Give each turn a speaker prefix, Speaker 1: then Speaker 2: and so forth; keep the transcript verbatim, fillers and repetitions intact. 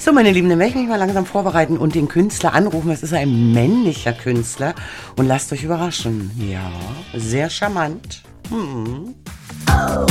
Speaker 1: So, meine Lieben, dann werde ich mich mal langsam vorbereiten und den Künstler anrufen. Es ist ein männlicher Künstler. Und lasst euch überraschen. Ja, sehr charmant. Hm. Oh.